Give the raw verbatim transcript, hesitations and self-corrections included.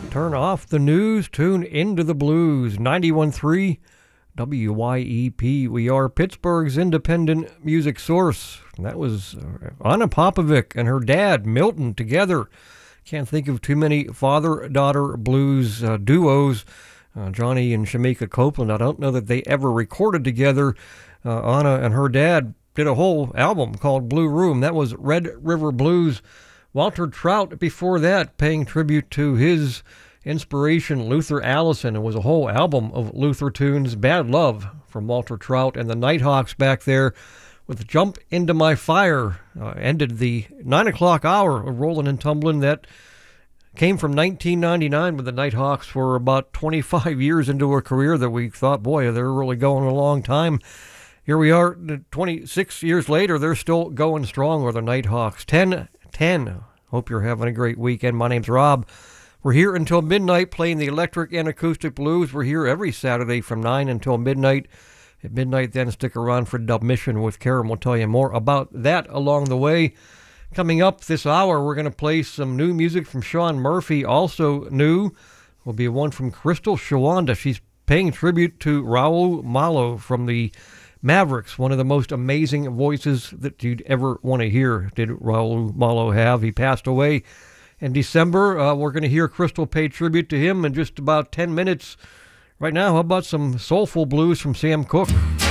Turn off the news, tune into the blues. ninety-one point three W Y E P. We are Pittsburgh's independent music source. That was Anna Popovic and her dad, Milton, together. Can't think of too many father-daughter blues uh, duos. Uh, Johnny and Shamika Copeland, I don't know that they ever recorded together. Uh, Anna and her dad did a whole album called Blue Room. That was Red River Blues. Walter Trout before that, paying tribute to his inspiration, Luther Allison. It was a whole album of Luther tunes. Bad Love from Walter Trout and the Nighthawks back there with Jump Into My Fire. Uh, ended the nine o'clock hour of Rollin' and Tumblin'. That came from nineteen ninety-nine when the Nighthawks were about twenty-five years into a career that we thought, boy, they're really going a long time. Here we are twenty-six years later, they're still going strong with the Nighthawks. ten ten. Hope you're having a great weekend. My name's Rob. We're here until midnight playing the electric and acoustic blues. We're here every Saturday from nine until midnight. At midnight, then stick around for Dub Mission with Karen. We'll tell you more about that along the way. Coming up this hour, we're going to play some new music from Sean Murphy. Also new will be one from Crystal Shawanda. She's paying tribute to Raul Malo from the Mavericks, one of the most amazing voices that you'd ever want to hear, did Raul Malo have. He passed away in December. Uh, we're going to hear Crystal pay tribute to him in just about ten minutes. Right now, how about some soulful blues from Sam Cooke?